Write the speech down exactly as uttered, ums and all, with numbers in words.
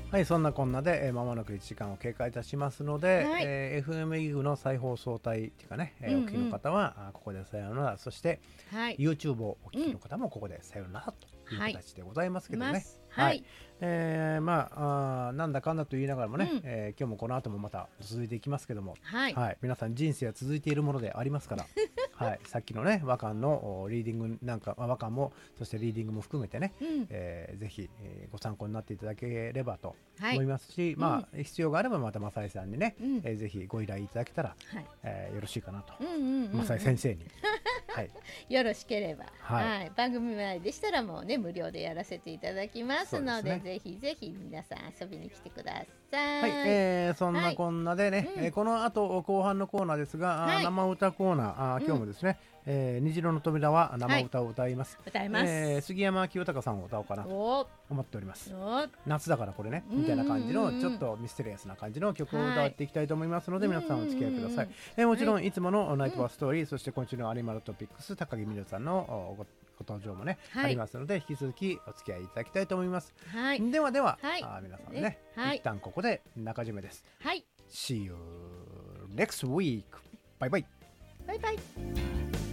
はい、そんなこんなで、えー、間もなくいちじかんを経過いたしますので、 はいえー、エフエム イグの再放送帯っていうかね、えーうんうんお聞きの方はあここでさよなら、そして、 はい、 YouTube をお聞きの方もここでさよならという形でございますけどね。 ます。はい、 えーまあ、あーなんだかんだと言いながらもね、 うんえー今日もこの後もまた続いていきますけども、 はい、 皆さん人生は続いているものでありますからはい、さっきのね和漢のおリーディングなんか、まあ和漢もそしてリーディングも含めてね、 うん、 えーぜひ、えーご参考になっていただければとはい思いますし、まあ必要があればまたマサイさんにね、 うんえーぜひご依頼いただけたら、 はい、 えーよろしいかなと、 うんうんうんうん、 マサイ先生にはいよろしければ、 ははいい、番組内でしたらもうね無料でやらせていただきますので、 そうですねぜひぜひ皆さん遊びに来てください。 はい、えーそんなこんなでね、 うんえーこの後後半のコーナーですが、あーはい生歌コーナー、あー今日もですね、えー虹色の扉は生歌を歌います、 歌います。 えー杉山清隆さんを歌おうかなとお思っております。 お夏だからこれね、 うんうんうんみたいな感じのちょっとミステリアスな感じの曲を歌っていきたいと思いますので、皆さんお付き合いください。 うんうんうんえーもちろんいつものナイトバーストーリー、そして今週のアニマルトピックス高木美瑠さんのおごご登場もね、 はいありますので、引き続きお付き合いいただきたいと思います。 はいではでは、 はいあー皆さんね、 ねはい一旦ここで中締めです。 はい、 See you next week. バイバイ。 バイバイ。